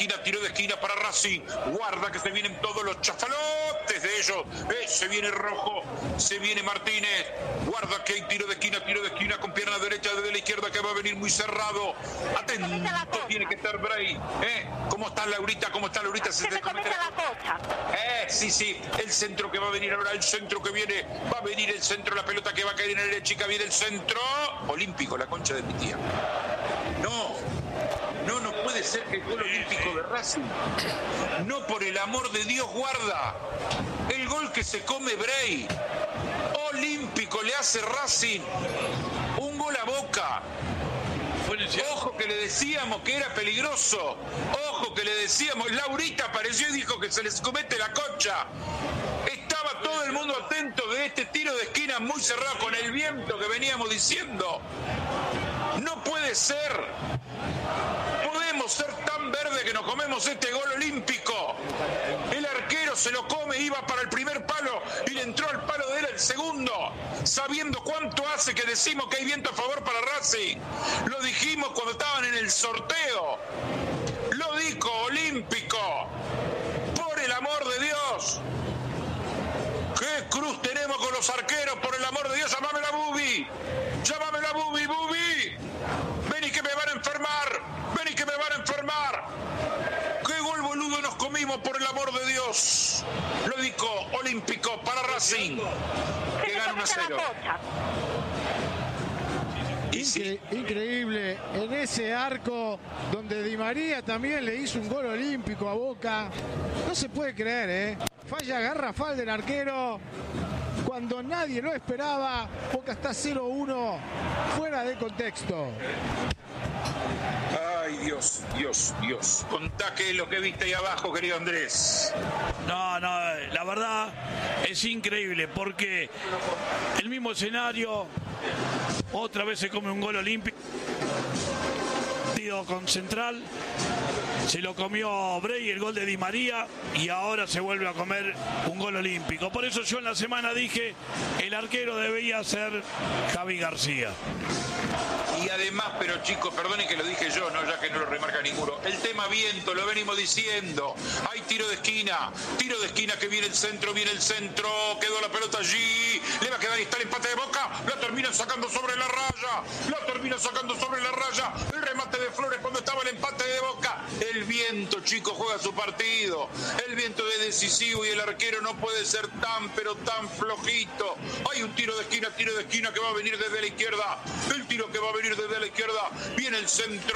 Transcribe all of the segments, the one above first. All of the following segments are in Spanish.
tiro de esquina para Racing. Guarda que se vienen todos los chafalotes de ellos. Se viene Rojo, se viene Martínez. Guarda que hay tiro de esquina con pierna derecha desde la izquierda que va a venir muy cerrado. Atento, tiene que estar Bray. ¿Cómo está Laurita? Se te comete la cocha. Sí. El centro que va a venir ahora, el centro que viene. Va a venir el centro, la pelota que va a caer en el área chica. Viene el centro. Olímpico, la concha de mi tía. No puede ser que el gol olímpico de Racing. No, por el amor de Dios, guarda. El gol que se come Bray. Olímpico le hace Racing. Un gol a Boca. Ojo que le decíamos que era peligroso. Ojo que le decíamos. Laurita apareció y dijo que se les comete la concha. Estaba todo el mundo atento de este tiro de esquina muy cerrado con el viento que veníamos diciendo. No puede ser. Podemos ser tan verde que nos comemos este gol olímpico. El arquero se lo come, iba para el primer palo y le entró al palo de él el segundo, sabiendo cuánto hace que decimos que hay viento a favor para Racing. Lo dijimos cuando estaban en el sorteo. Lo dijo Olímpico. Por el amor de Dios. ¿Qué cruz tenemos con los arqueros? Por el amor de Dios, llámame la Bubi. Bubi. Vení que me van a enfermar. Qué gol boludo nos comimos, por el amor de Dios. Lo dijo Olímpico para Racing. Que gana 1-0. Increíble, en ese arco donde Di María también le hizo un gol olímpico a Boca. No se puede creer, falla garrafal del arquero cuando nadie lo esperaba. Boca está 0-1 fuera de contexto. Ay, Dios. Contá qué es lo que viste ahí abajo, querido Andrés. No, la verdad es increíble porque el mismo escenario, otra vez se come un gol olímpico con Central, se lo comió Bray, el gol de Di María, y ahora se vuelve a comer un gol olímpico. Por eso yo en la semana dije, el arquero debía ser Javi García. Y además, pero chicos, perdonen que lo dije yo, no, ya que no lo remarca ninguno. El tema viento, lo venimos diciendo. Hay tiro de esquina que viene el centro, quedó la pelota allí, le va a quedar y está el empate de Boca, la terminan sacando sobre la raya, el remate de Flores cuando estaba el empate de Boca. El viento, chicos, juega su partido. El viento es decisivo y el arquero no puede ser tan flojito. Hay un tiro de esquina que va a venir desde la izquierda. El tiro que va a venir desde la izquierda. Viene el centro,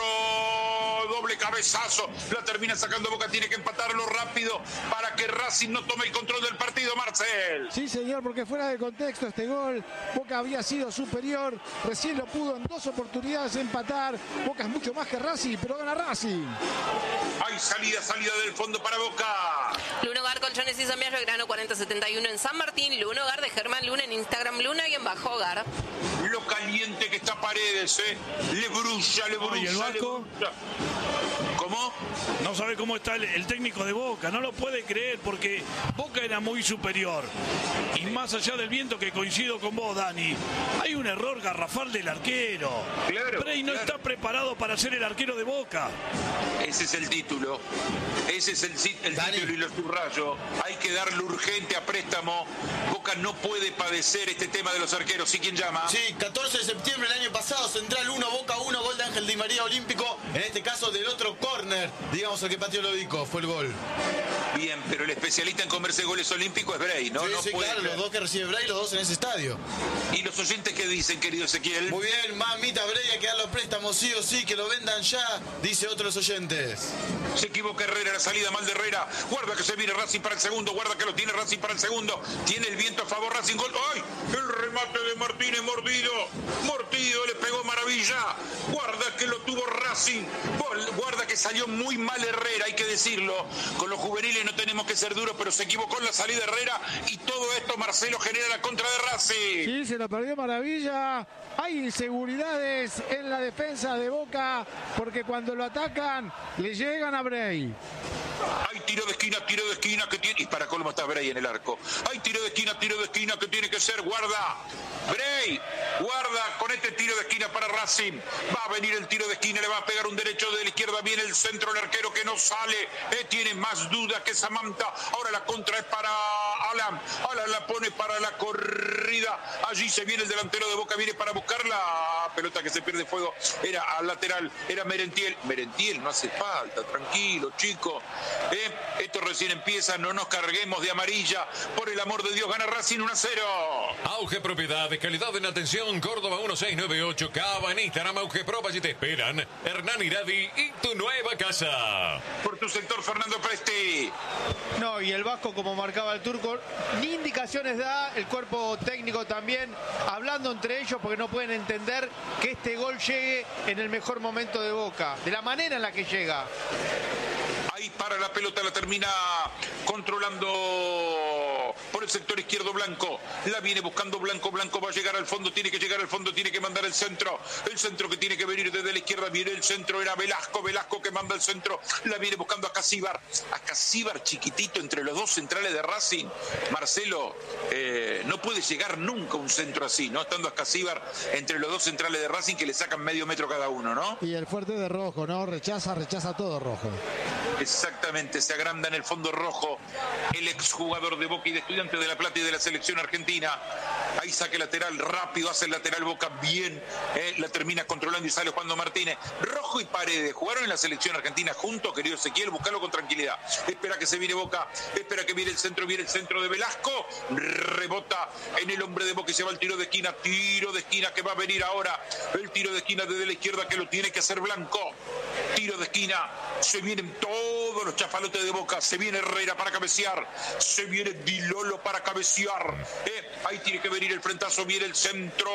doble cabezazo. La termina sacando Boca, tiene que empatarlo rápido para que Racing no tome el control del partido, Marcel. Sí, señor, porque fuera de contexto este gol. Boca había sido superior. Recién lo pudo en 2 oportunidades empatar. Boca es mucho más que Racing, pero gana Racing. Hay salida del fondo para Boca. Lunogar Colchones y Sommier, Belgrano 4071 en San Martín. Lunogar de Germán Luna en Instagram, Luna_Hogar. Lo caliente que está Paredes, le brulla. ¿Y el Vasco? ¿Cómo? No sabe cómo está el técnico de Boca, no lo puede creer porque Boca era muy superior. Y más allá del viento, que coincido con vos, Dani, hay un error garrafal del arquero. Bray no está preparado para ser el arquero de Boca. Ese es el título. Ese es el título y lo subrayo. Hay que darle urgente a préstamo. Boca no puede padecer este tema de los arqueros. ¿Sí quién llama? Sí, 14 de septiembre del año pasado, Central 1, Boca 1, gol de Ángel Di María Olímpico. En este caso del otro córner, digamos el que pateó Lodico, fue el gol. Bien, pero el especialista en comerse goles olímpicos es Bray, ¿no? Sí, claro, los dos que recibe Bray, los dos en ese estadio. ¿Y los oyentes qué dicen, querido Ezequiel? Muy bien, mamita Bray, hay que dar los préstamos sí o sí, que lo vendan ya, dice otros oyentes. Se equivoca Herrera, la salida mal de Herrera. Guarda que se viene Racing para el segundo, guarda que lo tiene Racing para el segundo. Tiene el viento a favor Racing, gol. ¡Ay! El remate de Martínez, mordido, le pegó maravilla. Guarda que lo tuvo Racing. Guarda que salió muy mal Herrera, hay que decirlo. Con los juveniles no tenemos que ser duros, pero se equivocó en la salida Herrera y todo esto, Marcelo, genera la contra de Racing. Sí, se lo perdió maravilla. Hay inseguridades en la defensa de Boca porque cuando lo atacan le llegan a Bray. Hay tiro de esquina que tiene. Y para colmo está Bray en el arco. Hay tiro de esquina que tiene que ser. Guarda. Bray, guarda con este tiro de esquina para Racing. Va a venir el tiro de esquina, le va a pegar un derecho de la izquierda. Viene el centro, el arquero que no sale. Tiene más duda que Samantha. Ahora la contra es para Alan. Alan la pone para la corrida. Allí se viene el delantero de Boca. Viene para buscar la pelota que se pierde fuego. Era al lateral. Era Merentiel. Merentiel, no hace falta. Tranquilo, chicos. Esto recién empieza. No nos carguemos de amarilla. Por el amor de Dios, gana Racing 1-0. Auge Propiedades, calidad en atención. Córdoba 1698. Cava en Instagram. Auge Pro. Allí te esperan Hernán Iradi y tu nueva casa. Por tu sector, Fernando Presti. No, y el Vasco, como marcaba el turco, ni indicaciones da, el cuerpo técnico también, hablando entre ellos porque no pueden entender que este gol llegue en el mejor momento de Boca, de la manera en la que llega. Ahí para la pelota, la termina controlando por el sector izquierdo Blanco. La viene buscando Blanco. Blanco va a llegar al fondo, tiene que llegar al fondo, tiene que mandar el centro. El centro que tiene que venir desde la izquierda. Viene el centro, era Velasco. Velasco que manda el centro. La viene buscando a Casíbar. A Casíbar chiquitito entre los dos centrales de Racing. Marcelo, no puede llegar nunca un centro así, ¿no? Estando a Casíbar entre los dos centrales de Racing que le sacan medio metro cada uno, ¿no? Y el fuerte de Rojo, ¿no? Rechaza todo Rojo. Exactamente, se agranda en el fondo Rojo, el exjugador de Boca y de Estudiantes de La Plata y de la selección argentina. Ahí saque lateral, rápido hace el lateral Boca, bien, la termina controlando y sale Juan Martínez. Rojo y Paredes jugaron en la selección argentina juntos, querido Ezequiel, buscarlo con tranquilidad. Espera que se viene Boca, espera que viene el centro de Velasco, rebota en el hombre de Boca y se va el tiro de esquina que va a venir ahora. El tiro de esquina desde la izquierda que lo tiene que hacer Blanco. Tiro de esquina, se vienen todos los chafalotes de Boca, se viene Herrera para cabecear, se viene Di Lolo para cabecear, ahí tiene que venir el frentazo, viene el centro,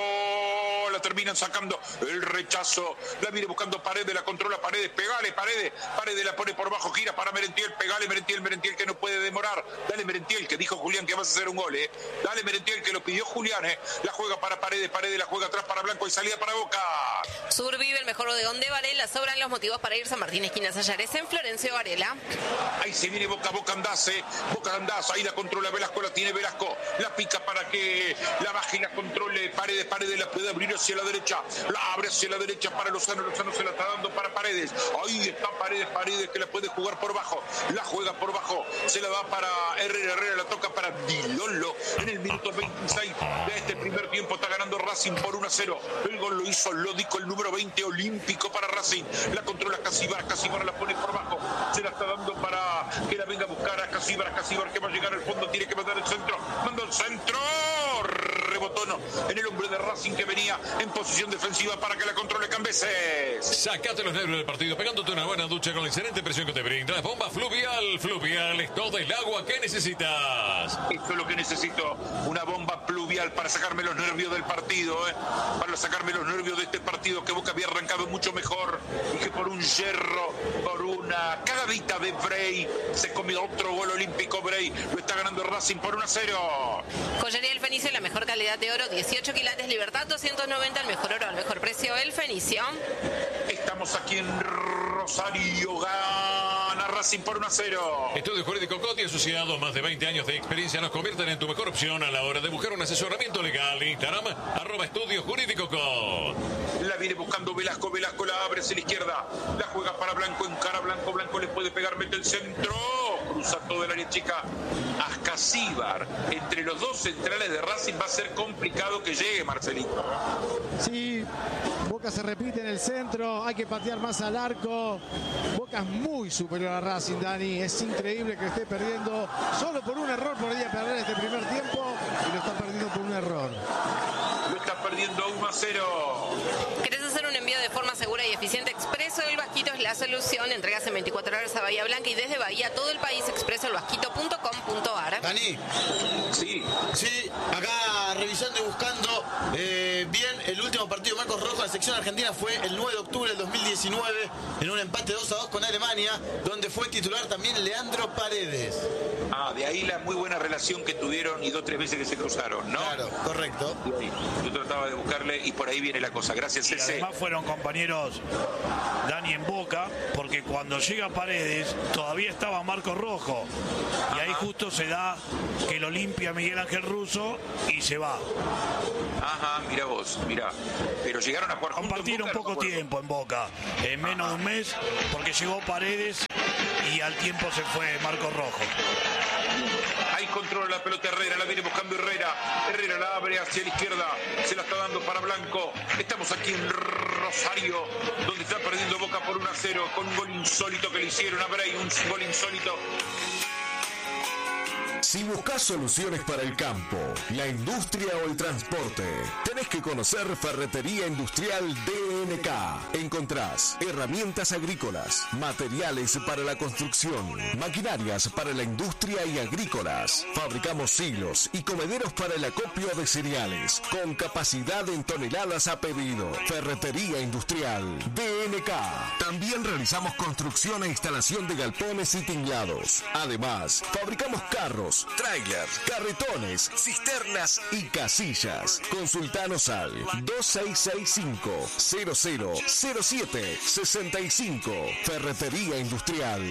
la terminan sacando, el rechazo, la viene buscando Paredes, la controla Paredes, pegale Paredes la pone por bajo, gira para Merentiel, pegale Merentiel que no puede demorar, dale Merentiel que dijo Julián que vas a hacer un gol, dale Merentiel que lo pidió Julián, la juega para Paredes la juega atrás para Blanco y salida para Boca. Sur vive el mejor bodegón de Varela, sobran los motivos para ir San Martín, esquina Sayares, en Florencio Varela. Ahí se viene Boca Andase, ahí la controla Velasco, la tiene Velasco, la pica para que la baje y la controle Paredes la puede abrir hacia la derecha, la abre hacia la derecha para Lozano se la está dando para Paredes, ahí está Paredes que la puede jugar por bajo, la juega por bajo, se la da para Herrera la toca para Di Lolo, en el minuto 26 de este primer tiempo está ganando Racing por 1-0, el gol lo hizo Lódico, el número 20 olímpico para Racing, la controla Casíbar la pone por bajo, se la está dando para que la venga a buscar a Casíbar que va a llegar al fondo, tiene que mandar el centro, rebotó en el hombre de Racing que venía en posición defensiva para que la controle Cambeses. Sacate los nervios del partido pegándote una buena ducha con la excelente presión que te brinda la bomba Fluvial es todo el agua que necesitas. Esto es lo que necesito, una bomba pluvial para sacarme los nervios del partido, para sacarme los nervios de este partido que Boca había arrancado mucho mejor y que por un hierro, por una cagadita de Bray se comió otro gol olímpico. Bray lo está ganando Racing por 1-0. Joyería El Fenicio, la mejor calidad de oro, 18 quilates, Libertad 290, el mejor oro al mejor precio, El Fenicio. Estamos aquí en Rosario, gana Racing por 1-0. Estudio Jurídico Coti, asociado, más de 20 años de experiencia, nos convierten en tu mejor opción a la hora de buscar un asesoramiento legal. Instagram, @Estudio Jurídico Coti. La viene buscando Velasco la abre hacia la izquierda, la juega para Blanco, encara Blanco le puede pegar, mete el centro, cruza todo el área chica, Ascasíbar, entre los dos centrales de Racing va a ser complicado que llegue Marcelito. Sí, Boca se repite en el centro, hay que patear más al arco, Boca es muy superior a Racing, Dani, es increíble que esté perdiendo, solo por un error podría perder este primer tiempo y lo está perdiendo por un error. Lo está perdiendo 1-0. ¿Querés hacer un envío de forma segura y eficiente? Expreso El Vasquito es la solución. Entregas en 24 horas a Bahía Blanca y desde Bahía a todo el país. expresoelvasquito.com.ar. Dani. Sí. Sí, acá revisando y buscando bien el último último partido de Marcos Rojo en la selección argentina fue el 9 de octubre del 2019 en un empate 2-2 con Alemania, donde fue titular también Leandro Paredes. De ahí la muy buena relación que tuvieron y 2 o 3 veces que se cruzaron, ¿no? Claro, correcto. Yo trataba de buscarle y por ahí viene la cosa. Gracias, Y Cece. además fueron compañeros Dani en Boca, porque cuando llega Paredes todavía estaba Marcos Rojo. Y ahí justo se da que lo limpia Miguel Ángel Russo y se va. Ajá, mira vos, mira. Pero llegaron a jugar juntos. Compartieron poco tiempo en Boca, en menos de un mes, porque llegó Paredes y al tiempo se fue Marcos Rojo. Ahí controla la pelota Herrera, la viene buscando Herrera. Herrera la abre hacia la izquierda, se la está dando para Blanco. Estamos aquí en Rosario, donde está perdiendo Boca por 1-0 con un gol insólito que le hicieron a Bray, un gol insólito. Si buscas soluciones para el campo, la industria o el transporte, tenés que conocer Ferretería Industrial DNK. Encontrás herramientas agrícolas, materiales para la construcción, maquinarias para la industria y agrícolas. Fabricamos silos y comederos para el acopio de cereales, con capacidad en toneladas a pedido. Ferretería Industrial DNK. También realizamos construcción e instalación de galpones y tinglados. Además, fabricamos carros, trailers, carretones, cisternas y casillas. Consultanos al 2665-000765. Ferretería Industrial